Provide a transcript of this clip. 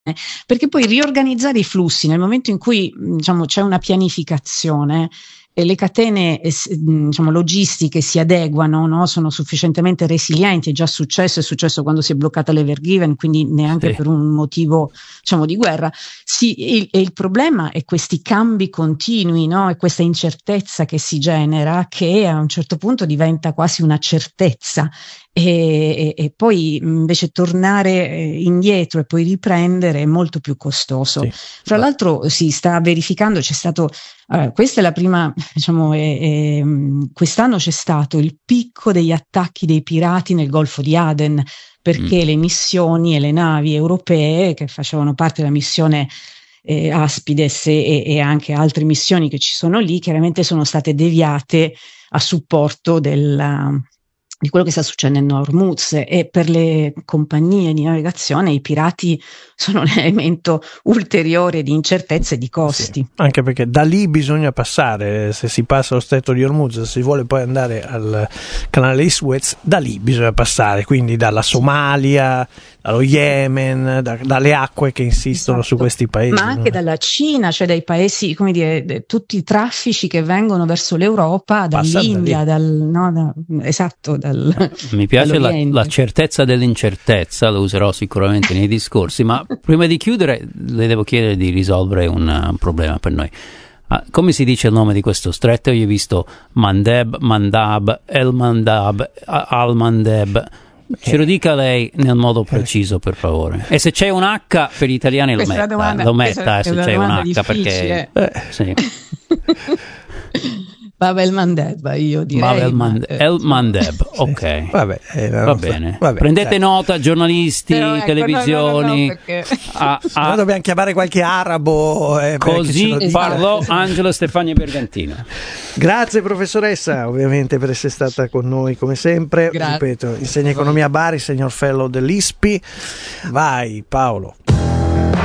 perché poi riorganizzare i flussi nel momento in cui diciamo c'è una pianificazione e le catene diciamo logistiche si adeguano, no? Sono sufficientemente resilienti. È successo quando si è bloccata l'Ever-Given, quindi neanche per un motivo diciamo di guerra. E il problema è questi cambi continui, no? E questa incertezza che si genera, che a un certo punto diventa quasi una certezza. E poi invece tornare indietro e poi riprendere è molto più costoso. Fra l'altro si sta verificando, c'è stato questa è la prima, diciamo, quest'anno c'è stato il picco degli attacchi dei pirati nel Golfo di Aden, perché le missioni e le navi europee che facevano parte della missione Aspides e anche altre missioni che ci sono lì, chiaramente sono state deviate a supporto di quello che sta succedendo a Hormuz, e per le compagnie di navigazione i pirati sono un elemento ulteriore di incertezze e di costi. Anche perché da lì bisogna passare, se si passa lo stretto di Hormuz, se si vuole poi andare al canale di Suez, da lì bisogna passare, quindi dalla Somalia, dallo Yemen, dalle acque che insistono su questi paesi. Ma anche dalla Cina, cioè dai paesi, come dire, tutti i traffici che vengono verso l'Europa, dall'India, mi piace la certezza dell'incertezza, lo userò sicuramente nei discorsi, ma prima di chiudere le devo chiedere di risolvere un problema per noi. Come si dice il nome di questo stretto? Io ho visto Mandeb, Mandab, El Mandab, Al Mandeb. Ce lo dica lei nel modo preciso, per favore. E se c'è un H per gli italiani lo metta, se c'è un H, perché sì. Bab el Mandeb, io direi. El Mandeb, ok. Va bene. Prendete nota, giornalisti, televisioni. No, perché... Noi dobbiamo chiamare qualche arabo. Così parlò Angelo Stefania Bergantino. Grazie professoressa, ovviamente, per essere stata con noi come sempre. Ripeto, insegna economia a Bari, signor fellow dell'ISPI. Vai Paolo.